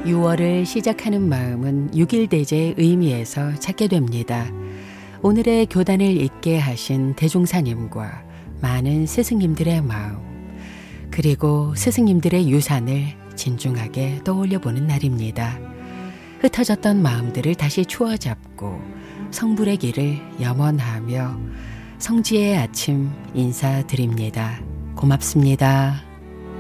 6월을 시작하는 마음은 6일 대제의 의미에서 찾게 됩니다. 오늘의 교단을 잇게 하신 대종사님과 많은 스승님들의 마음, 그리고 스승님들의 유산을 진중하게 떠올려 보는 날입니다. 흩어졌던 마음들을 다시 추어잡고 성불의 길을 염원하며 성지의 아침 인사드립니다. 고맙습니다.